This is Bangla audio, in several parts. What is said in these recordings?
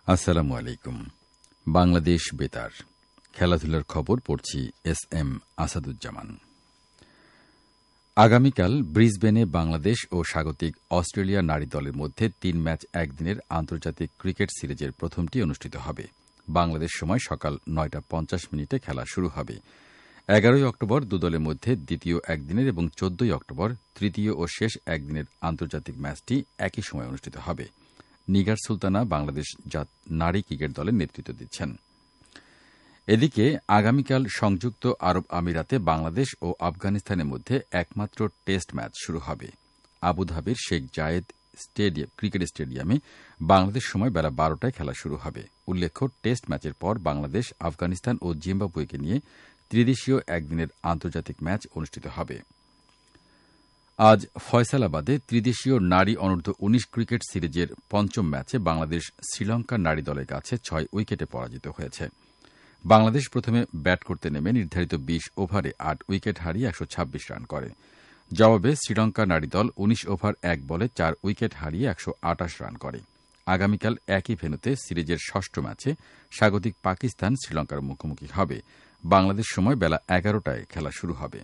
আসসালামু আলাইকুম। বাংলাদেশ বেতার খেলাধুলার খবর পড়ছি এস আসাদুজ্জামান। আগামীকাল ব্রিসবেনে বাংলাদেশ ও স্বাগতিক অস্ট্রেলিয়া নারী দলের মধ্যে ৩ ম্যাচ একদিনের আন্তর্জাতিক ক্রিকেট সিরিজের প্রথমটি অনুষ্ঠিত হবে। বাংলাদেশ সময় সকাল ৯টা৫০ খেলা শুরু হবে। ১১ অক্টোবর দুদলের মধ্যে দ্বিতীয় একদিনের এবং ১৪ অক্টোবর তৃতীয় ও শেষ একদিনের আন্তর্জাতিক ম্যাচটি একই সময় অনুষ্ঠিত হবে। নিগার সুলতানা বাংলাদেশ নারী ক্রিকেট দলের নেতৃত্ব দিচ্ছেন। এদিকে আগামীকাল সংযুক্ত আরব আমিরাতে বাংলাদেশ ও আফগানিস্তানের মধ্যে একমাত্র টেস্ট ম্যাচ শুরু হবে। আবুধাবির শেখ জায়েদ ক্রিকেট স্টেডিয়ামে বাংলাদেশ সময় বেলা ১২টায় খেলা শুরু হবে। উল্লেখ্য, টেস্ট ম্যাচের পর বাংলাদেশ, আফগানিস্তান ও জিম্বাবুয়েকে নিয়ে ত্রিদেশীয় একদিনের আন্তর্জাতিক ম্যাচ অনুষ্ঠিত হবে। আজ ফয়সালাবাদে ত্রিদেশীয় নারী অনূর্ধ্ব ১৯ ক্রিকেট সিরিজের পঞ্চম ম্যাচে বাংলাদেশ শ্রীলঙ্কার নারী দলের কাছে ৬ উইকেটে পরাজিত হয়েছে। বাংলাদেশ প্রথমে ব্যাট করতে নেমে নির্ধারিত ২০ ওভারে ৮ উইকেট হারিয়ে ১২৬ রান করে। জবাবে শ্রীলঙ্কা নারী দল ১৯ ওভার ১ বলে ৪ উইকেট হারিয়ে ১২৮ রান করে। আগামীকাল একই ভেন্যুতে সিরিজের ষষ্ঠ ম্যাচে স্বাগতিক পাকিস্তান শ্রীলঙ্কার মুখোমুখি হবে। বাংলাদেশ সময় বেলা ১১টায় খেলা শুরু হবে।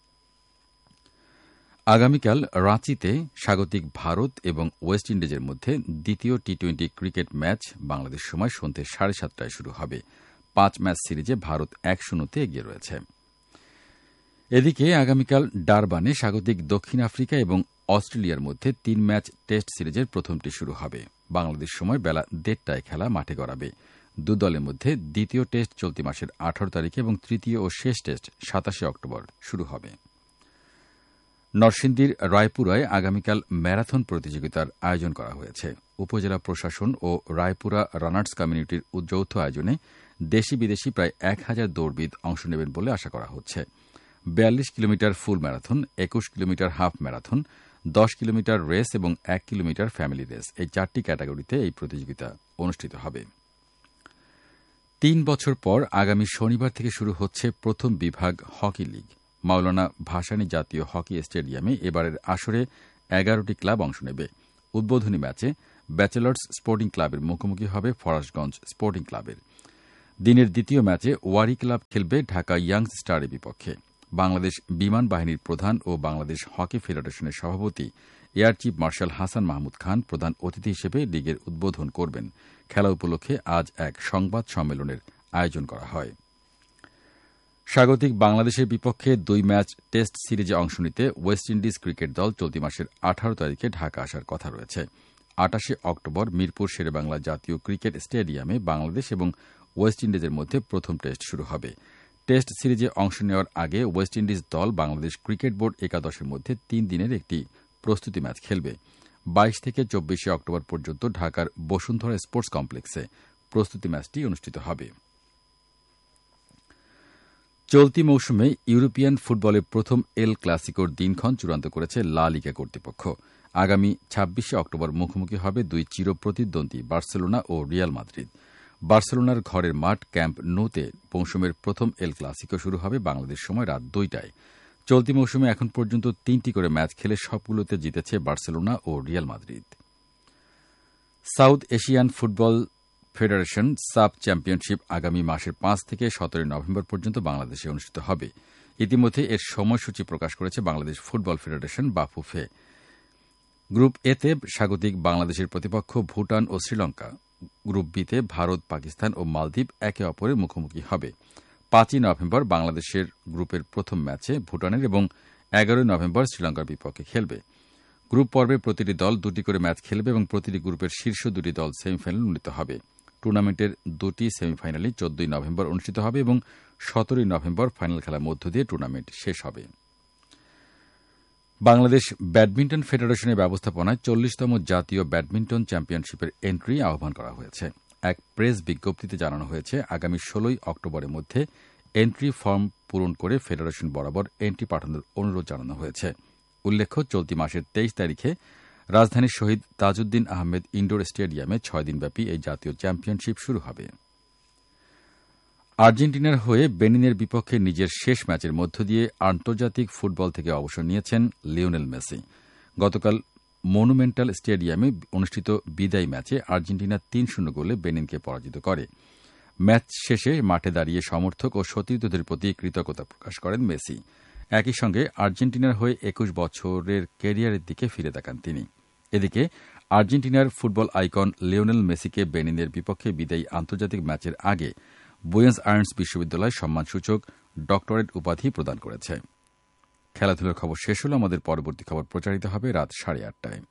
আগামীকাল রাঁচিতে স্বাগতিক ভারত এবং ওয়েস্ট ইন্ডিজের মধ্যে দ্বিতীয় টি-২০ ক্রিকেট ম্যাচ বাংলাদেশ সময় সন্ধ্যে ৭:৩০টায় শুরু হবে। ৫ ম্যাচ সিরিজে ভারত ১-০তে এগিয়ে রয়েছে। এদিকে আগামীকাল ডারবানে স্বাগতিক দক্ষিণ আফ্রিকা এবং অস্ট্রেলিয়ার মধ্যে ৩ ম্যাচ টেস্ট সিরিজের প্রথমটি শুরু হবে। বাংলাদেশ সময় বেলা ১:৩০টায় খেলা মাঠে গড়াবে। দুদলের মধ্যে দ্বিতীয় টেস্ট চলতি মাসের ১৮ তারিখে এবং তৃতীয় ও শেষ টেস্ট ২৭ অক্টোবর শুরু হবে। নরসিংদীর রায়পুরায় আগামীকাল ম্যারাথন প্রতিযোগিতার আয়োজন করা হয়েছে। উপজেলা প্রশাসন ও রায়পুরা রানার্স কমিউনিটির যৌথ আয়োজনে দেশি বিদেশি প্রায় ১,০০০ দৌড়বিদ অংশ নেবেন বলে আশা করা হচ্ছে। ৪২ কিলোমিটার ফুল marathon, ২১ kilometre half marathon, ১০ kilometre race এবং ১ কিলোমিটার ফ্যামিলি রেস, এই ৪টি ক্যাটাগরিতে এই প্রতিযোগিতা অনুষ্ঠিত হবে। ৩ বছর পর আগামী শনিবার থেকে শুরু হচ্ছে প্রথম বিভাগ হকি লীগ। মাওলানা ভাসানী জাতীয় হকি স্টেডিয়ামে এবারের আসরে ১১টি ক্লাব অংশ নেবে। উদ্বোধনী ম্যাচে ব্যাচেলার্স স্পোর্টিং ক্লাবের মুখোমুখি হবে ফরাসগঞ্জ স্পোর্টিং ক্লাবের। দিনের দ্বিতীয় ম্যাচে ওয়ারি ক্লাব খেলবে ঢাকা ইয়াংস স্টারের বিপক্ষে। বাংলাদেশ বিমান বাহিনীর প্রধান ও বাংলাদেশ হকি ফেডারেশনের সভাপতি air chief marshal Hasan Mahmud খান প্রধান অতিথি হিসেবে লীগের উদ্বোধন করবেন। খেলা উপলক্ষে আজ এক সংবাদ সম্মেলনের আয়োজন করা হয়। স্বাগতিক বাংলাদেশের বিপক্ষে ২ ম্যাচ টেস্ট সিরিজে অংশ নিতে ওয়েস্ট ইন্ডিজ ক্রিকেট দল চলতি মাসের ১৮ তারিখে ঢাকা আসার কথা রয়েছে। ২৮ অক্টোবর মিরপুর শেরেবাংলা জাতীয় ক্রিকেট স্টেডিয়ামে বাংলাদেশ এবং ওয়েস্ট ইন্ডিজের মধ্যে প্রথম টেস্ট শুরু হবে। টেস্ট সিরিজে অংশ নেওয়ার আগে ওয়েস্ট ইন্ডিজ দল বাংলাদেশ ক্রিকেট বোর্ড একাদশের মধ্যে ৩ দিনের একটি প্রস্তুতি ম্যাচ খেলবে। ২২ থেকে ২৪ অক্টোবর পর্যন্ত ঢাকার বসুন্ধরা স্পোর্টস কমপ্লেক্সে প্রস্তুতি ম্যাচটি অনুষ্ঠিত হবে। চলতি মৌসুমে ইউরোপিয়ান ফুটবলের প্রথম এল ক্লাসিকোর দিনক্ষণ চূড়ান্ত করেছে লা লিগা কর্তৃপক্ষ। আগামী ২৬ অক্টোবর মুখোমুখি হবে দুই চিরপ্রতিদ্বন্দ্বী বার্সেলোনা ও রিয়াল মাদ্রিদ। বার্সেলোনার ঘরের মাঠ ক্যাম্প নুতে মৌসুমের প্রথম এল ক্লাসিকো শুরু হবে বাংলাদেশ সময় রাত ২টায়। চলতি মৌসুমে এখন পর্যন্ত ৩টি করে ম্যাচ খেলে সবগুলোতে জিতেছে বার্সেলোনা ও Real Madrid. South Asian football federation sub championship আগামী মাসের ৫ থেকে ১৭ নভেম্বর পর্যন্ত বাংলাদেশে অনুষ্ঠিত হবে। ইতিমধ্যে এর সময়সূচি প্রকাশ করেছে বাংলাদেশ ফুটবল ফেডারেশন বা ফুফে। গ্রুপ এতে স্বাগতিক বাংলাদেশের প্রতিপক্ষ ভুটান ও শ্রীলঙ্কা। গ্রুপ বিতে ভারত, পাকিস্তান ও মালদ্বীপ একে অপরের মুখোমুখি হবে। ৫ই নভেম্বর বাংলাদেশের গ্রুপের প্রথম ম্যাচে ভুটানের এবং ১১ নভেম্বর শ্রীলঙ্কার বিপক্ষে খেলবে। গ্রুপ পর্বে প্রতিটি দল ২টি করে ম্যাচ খেলবে এবং প্রতিটি গ্রুপের শীর্ষ ২টি দল সেমিফাইনালে উন্নীত হবে। টুর্নামেন্টের ২টি সেমিফাইনালই ১৪ নভেম্বর অনুষ্ঠিত হবে এবং ১৭ নভেম্বর ফাইনাল খেলার মধ্য দিয়ে টুর্নামেন্ট শেষ হবে। বাংলাদেশ ব্যাডমিন্টন ফেডারেশনের ব্যবস্থাপনায় ৪০তম জাতীয় ব্যাডমিন্টন চ্যাম্পিয়নশিপের এন্ট্রি আহ্বান করা হয়েছে। এক প্রেস বিজ্ঞপ্তিতে জানানো হয়েছে, আগামী ১৬ অক্টোবরের মধ্যে এন্ট্রি ফর্ম পূরণ করে ফেডারেশন বরাবর এন্ট্রি পাঠানোর অনুরোধ জানানো হয়েছে। উল্লেখ্য, চলতি মাসের ২৩ তারিখে রাজধানীর শহীদ তাজউদ্দিন আহমেদ ইনডোর স্টেডিয়ামে ৬ দিনব্যাপী এই জাতীয় চ্যাম্পিয়নশিপ শুরু হবে। আর্জেন্টিনার হয়ে বেনিনের বিপক্ষে নিজের শেষ ম্যাচের মধ্য দিয়ে আন্তর্জাতিক ফুটবল থেকে অবসর নিয়েছেন লিওনেল মেসি। গতকাল মনুমেন্টাল স্টেডিয়ামে অনুষ্ঠিত বিদায়ী ম্যাচে আর্জেন্টিনা ৩-০ গোলে বেনিনকে পরাজিত করে। ম্যাচ শেষে মাঠে দাঁড়িয়ে সমর্থক ও সতীর্থদের প্রতি কৃতজ্ঞতা প্রকাশ করেন মেসি। একই সঙ্গে আর্জেন্টিনার হয়ে ২১ বছরের ক্যারিয়ারের দিকে ফিরে তাকান তিনি। এদিকে আর্জেন্টিনার ফুটবল আইকন লিওনেল মেসিকে বেনিনের বিপক্ষে বিদায়ী আন্তর্জাতিক ম্যাচের আগে বুয়েন্স আয়ার্নস বিশ্ববিদ্যালয় সম্মানসূচক ডক্টরেট উপাধি প্রদান করেছে। খেলাধুলার খবর শেষ হল। আমাদের পরবর্তী খবর প্রচারিত হবে রাত 8:30টায়।